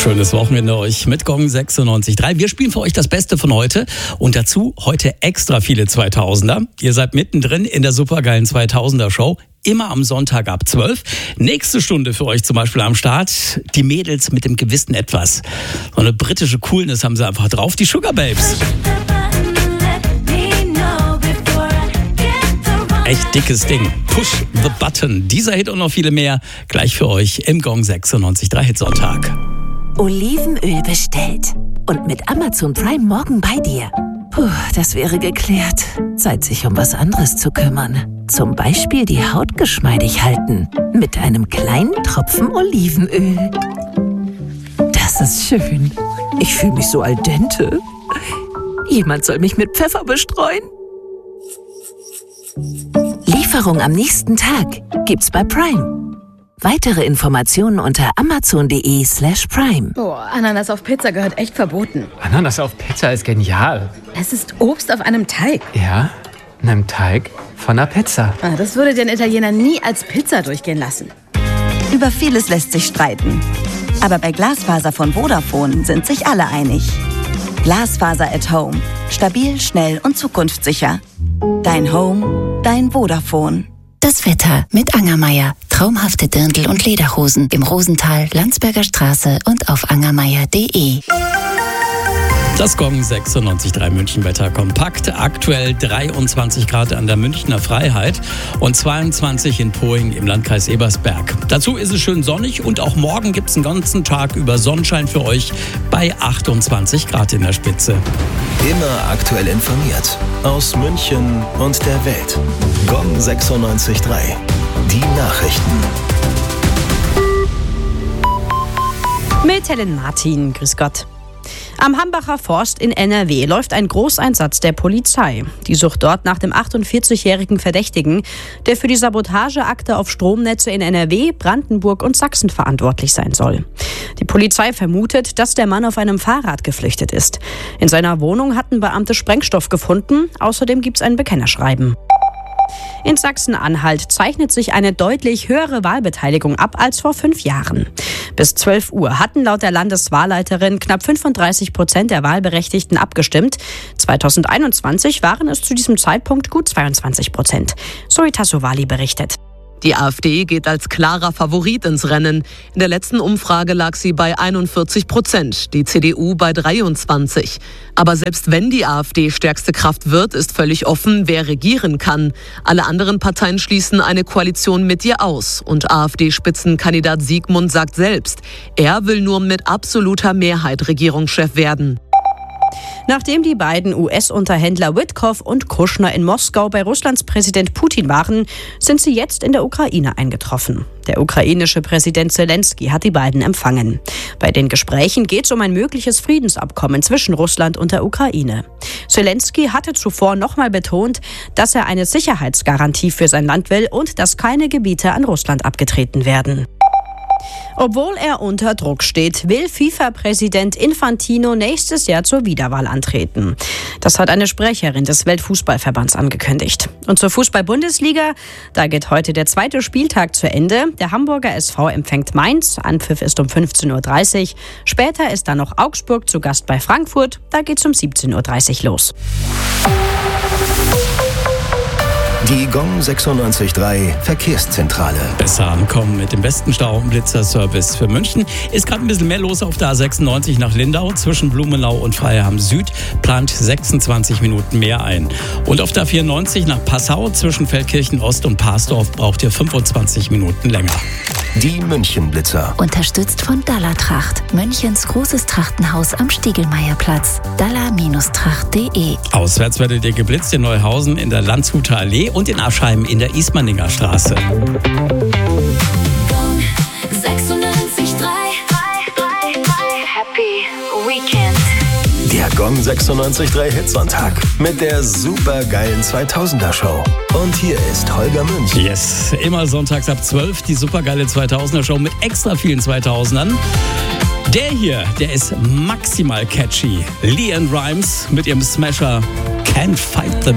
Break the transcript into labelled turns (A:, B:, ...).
A: Schönes Wochenende euch mit Gong 96.3. Wir spielen für euch das Beste von heute und dazu heute extra viele 2000er. Ihr seid mittendrin in der supergeilen 2000er Show. Immer am Sonntag ab 12. Nächste Stunde für euch zum Beispiel am Start. Die Mädels mit dem gewissen Etwas. So eine britische Coolness haben sie einfach drauf. Die Sugar Babes. Echt dickes Ding. Push the Button. Dieser Hit und noch viele mehr gleich für euch im Gong 96.3 Hitsonntag.
B: Olivenöl bestellt. Und mit Amazon Prime morgen bei dir. Puh, das wäre geklärt. Zeit, sich um was anderes zu kümmern. Zum Beispiel die Haut geschmeidig halten. Mit einem kleinen Tropfen Olivenöl. Das ist schön. Ich fühle mich so al dente. Jemand soll mich mit Pfeffer bestreuen. Lieferung am nächsten Tag gibt's bei Prime. Weitere Informationen unter amazon.de/prime.
C: Boah, Ananas auf Pizza gehört echt verboten.
D: Ananas auf Pizza ist genial.
C: Es ist Obst auf einem Teig.
D: Ja, einem Teig von einer Pizza.
C: Das würde den Italiener nie als Pizza durchgehen lassen.
E: Über vieles lässt sich streiten. Aber bei Glasfaser von Vodafone sind sich alle einig. Glasfaser at Home. Stabil, schnell und zukunftssicher. Dein Home, dein Vodafone.
B: Das Wetter mit Angermeier. Traumhafte Dirndl und Lederhosen im Rosental, Landsberger Straße und auf angermeier.de.
A: Das Gong 96.3 München-Wetter kompakt. Aktuell 23 Grad an der Münchner Freiheit und 22 in Poing im Landkreis Ebersberg. Dazu ist es schön sonnig und auch morgen gibt es einen ganzen Tag über Sonnenschein für euch bei 28 Grad in der Spitze.
F: Immer aktuell informiert aus München und der Welt. Gong 96.3. Die Nachrichten.
G: Mit Helen Martin. Grüß Gott. Am Hambacher Forst in NRW läuft ein Großeinsatz der Polizei. Die sucht dort nach dem 48-jährigen Verdächtigen, der für die Sabotageakte auf Stromnetze in NRW, Brandenburg und Sachsen verantwortlich sein soll. Die Polizei vermutet, dass der Mann auf einem Fahrrad geflüchtet ist. In seiner Wohnung hatten Beamte Sprengstoff gefunden. Außerdem gibt es ein Bekennerschreiben. In Sachsen-Anhalt zeichnet sich eine deutlich höhere Wahlbeteiligung ab als vor 5 Jahren. Bis 12 Uhr hatten laut der Landeswahlleiterin knapp 35% der Wahlberechtigten abgestimmt. 2021 waren es zu diesem Zeitpunkt gut 22%. Zoe Tassovali berichtet.
H: Die AfD geht als klarer Favorit ins Rennen. In der letzten Umfrage lag sie bei 41%, die CDU bei 23%. Aber selbst wenn die AfD stärkste Kraft wird, ist völlig offen, wer regieren kann. Alle anderen Parteien schließen eine Koalition mit ihr aus. Und AfD-Spitzenkandidat Siegmund sagt selbst, er will nur mit absoluter Mehrheit Regierungschef werden.
G: Nachdem die beiden US-Unterhändler Witkoff und Kushner in Moskau bei Russlands Präsident Putin waren, sind sie jetzt in der Ukraine eingetroffen. Der ukrainische Präsident Zelensky hat die beiden empfangen. Bei den Gesprächen geht es um ein mögliches Friedensabkommen zwischen Russland und der Ukraine. Zelensky hatte zuvor nochmal betont, dass er eine Sicherheitsgarantie für sein Land will und dass keine Gebiete an Russland abgetreten werden. Obwohl er unter Druck steht, will FIFA-Präsident Infantino nächstes Jahr zur Wiederwahl antreten. Das hat eine Sprecherin des Weltfußballverbands angekündigt. Und zur Fußball-Bundesliga, da geht heute der 2. Spieltag zu Ende. Der Hamburger SV empfängt Mainz, Anpfiff ist um 15.30 Uhr. Später ist dann noch Augsburg zu Gast bei Frankfurt, da geht's um 17.30 Uhr los.
F: Die Gong 96.3 Verkehrszentrale.
A: Besser ankommen mit dem besten Stau- und Blitzerservice für München. Ist gerade ein bisschen mehr los auf der A96 nach Lindau. Zwischen Blumenau und Freiham Süd plant 26 Minuten mehr ein. Und auf der 94 nach Passau zwischen Feldkirchen Ost und Parsdorf braucht ihr 25 Minuten länger.
F: Die München-Blitzer.
B: Unterstützt von Dalla-Tracht. Münchens großes Trachtenhaus am Stiegelmeierplatz. dalla-tracht.de.
A: Auswärts werdet ihr geblitzt in Neuhausen in der Landshuter Allee und in Aschheim in der Ismaninger Straße.
I: 96.3 Happy Weekend.
F: Der Gong 96.3 Hitsonntag mit der supergeilen 2000er Show. Und hier ist Holger Münch.
A: Yes, immer sonntags ab 12 die supergeile 2000er Show mit extra vielen 2000ern. Der hier, der ist maximal catchy. LeAnn Rimes mit ihrem Smasher Can't Fight the